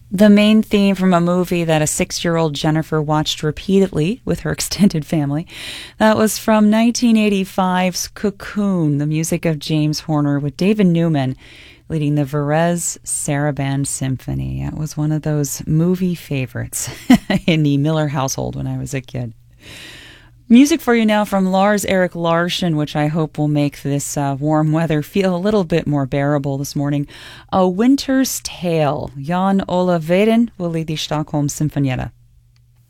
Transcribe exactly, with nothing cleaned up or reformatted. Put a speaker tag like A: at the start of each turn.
A: the main theme from a movie that a six-year-old Jennifer watched repeatedly with her extended family. That was from nineteen eighty-five's Cocoon, the music of James Horner with David Newman leading the Varese Sarabande Symphony. It was one of those movie favorites in the Miller household when I was a kid. Music for you now from Lars Erik Larsson, which I hope will make this uh, warm weather feel a little bit more bearable this morning. A Winter's Tale. Jan Ola Veden will lead the Stockholm Symfonietta.